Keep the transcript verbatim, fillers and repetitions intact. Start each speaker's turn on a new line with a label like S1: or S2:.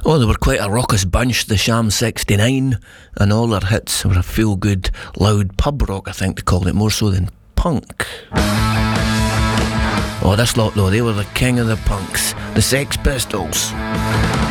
S1: Oh, they were quite a raucous bunch, the Sham sixty-nine, and all their hits were a feel-good, loud pub rock, I think they called it, more so than punk. Oh, this lot though, they were the king of the punks, the Sex Pistols.